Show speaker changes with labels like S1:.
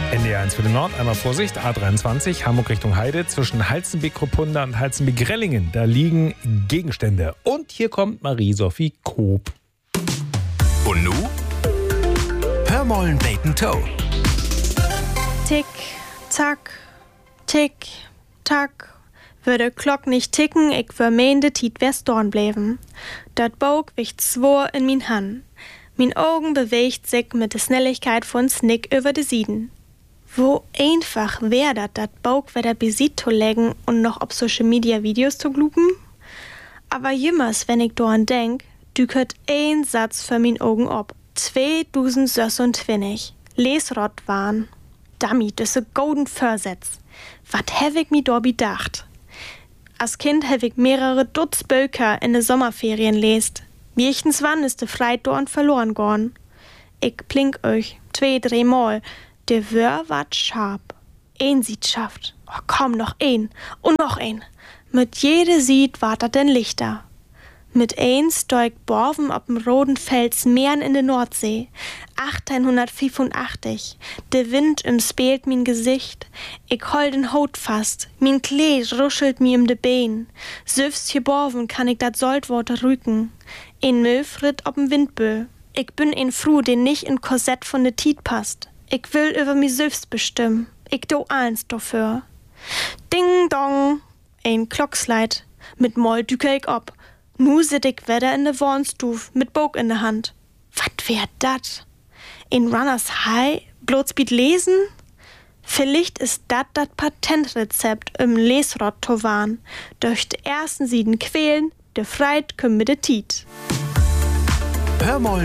S1: NDR1 für den Nord, einmal Vorsicht, A23, Hamburg Richtung Heide, zwischen Halzenbeck-Ruppunda und Halzenbeck-Rellingen. Da liegen Gegenstände. Und hier kommt Marie-Sophie Koop.
S2: Und nu? Hör mollen Bacon Toe.
S3: Tick, tack, tick, tack. Würde Glock nicht ticken, ich vermeende Tiet wär's dorn bleiben. Dat Bog wicht zwor in min Han. Min Augen bewegt sich mit der Schnelligkeit von Snick über de Sieden. Wo einfach wär dat Bog wieder besit zu legen und noch auf Social Media Videos zu glupen? Aber jemals, wenn ich doan denk, dükert ein Satz für min Augen ob. 2026. Lesrott waren. Dummy, das ist golden Versetz. Wat hab ich mi do bedacht? Als Kind hab ich mehrere Dutzend Bücher in de Sommerferien lest. Jechtens wann ist de Freit dorn verloren gorn. Ich plink euch 2-3 Mal. Der Wör ward scharf. Ein Sied schafft. Oh, komm, noch ein. Und noch ein. Mit jede Sied ward dat denn lichter. Mit eins steig Borven op dem roten Fels Meeren in de Nordsee. 1885. De Wind umspielt min Gesicht. Ich hol den Haut fast. Min Kleed ruschelt mi de Bein. Süfst hier Borven kann ich dat Saltwater rücken. Ein Möfrit op'm Windböe. Ich bin ein Fru, den nicht in Korsett von de Tiet passt. Ich will über mi selbst bestimmen. Ich do eins dafür. Ding dong. Ein Klocksleit. Mit Moll düker ich ob. Nu sit ich wieder in de Warnstuf mit Bog in de Hand. Wat wär dat? In Runners High? Bloßbiet lesen? Vielleicht ist dat Patentrezept im Lesrott to warn. Durch de ersten Sieden quälen, de Freit küm mit de Tiet.
S2: Hör mollen